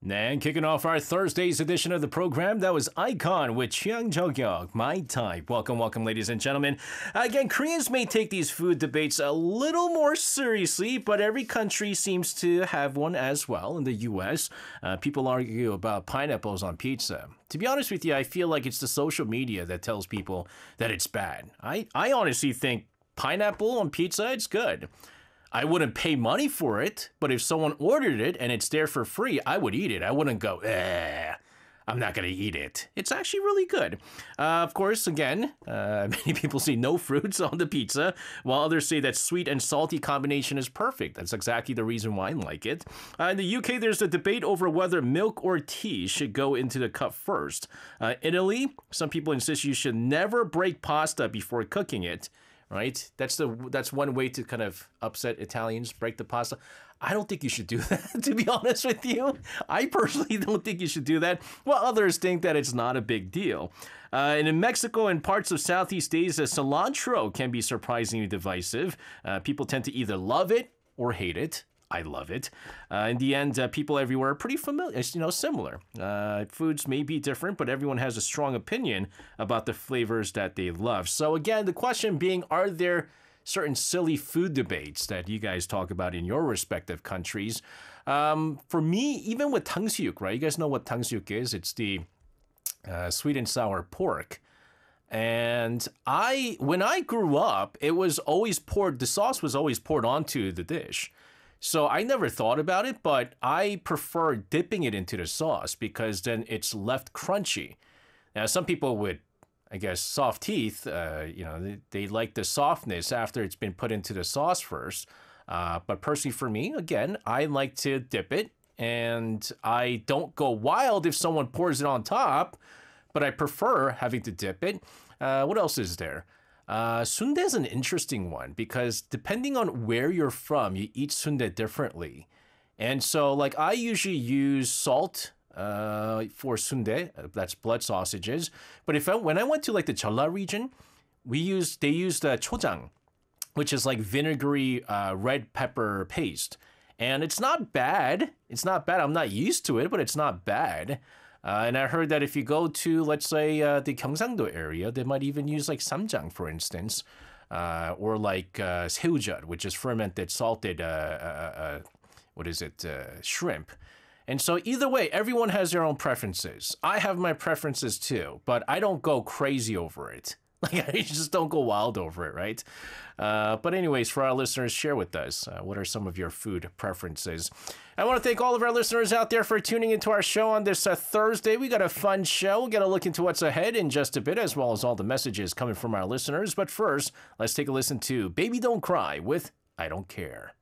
And kicking off our Thursday's edition of the program, that was Icon with Chiang Jogyeok, My Type. Welcome, welcome, ladies and gentlemen. Again, Koreans may take these food debates a little more seriously, but every country seems to have one as well. In the U.S., people argue about pineapples on pizza. To be honest with you, I feel like it's the social media that tells people that it's bad. I honestly think pineapple on pizza, it's good. I wouldn't pay money for it, but if someone ordered it and it's there for free, I would eat it. I wouldn't go, I'm not going to eat it. It's actually really good. Of course, again, many people say no fruits on the pizza, while others say that sweet and salty combination is perfect. That's exactly the reason why I like it. In the UK, there's a debate over whether milk or tea should go into the cup first. Italy, some people insist you should never break pasta before cooking it. Right? That's one way to kind of upset Italians, break the pasta. I don't think you should do that, to be honest with you. I personally don't think you should do that, while others think that it's not a big deal. And in Mexico and parts of Southeast Asia, cilantro can be surprisingly divisive. People tend to either love it or hate it. I love it. In the end, people everywhere are pretty familiar, similar. Foods may be different, but everyone has a strong opinion about the flavors that they love. So again, the question being, are there certain silly food debates that you guys talk about in your respective countries? For me, even with 탕수육, right? You guys know what 탕수육 is? It's the sweet and sour pork. And when I grew up, it was always poured, the sauce was always poured onto the dish. So I never thought about it, but I prefer dipping it into the sauce because then it's left crunchy. Now, some people with, I guess, soft teeth, they like the softness after it's been put into the sauce first. But personally for me, again, I like to dip it, and I don't go wild if someone pours it on top, but I prefer having to dip it. What else is there? Sundae is an interesting one because depending on where you're from, you eat sundae differently. And so, like, I usually use salt for sundae, that's blood sausages. But when I went to like the Jeolla region, they used chojang, which is like vinegary red pepper paste. And it's not bad. It's not bad. I'm not used to it, but it's not bad. And I heard that if you go to, let's say, the Gyeongsangdo area, they might even use like samjang, for instance, or like 새우젓, which is fermented, salted, shrimp. And so either way, everyone has their own preferences. I have my preferences too, but I don't go crazy over it. Like, I just don't go wild over it, right? But anyways, for our listeners, share with us what are some of your food preferences. I want to thank all of our listeners out there for tuning into our show on this Thursday. We got a fun show. We're going to look into what's ahead in just a bit, as well as all the messages coming from our listeners. But first, let's take a listen to Baby Don't Cry with I Don't Care.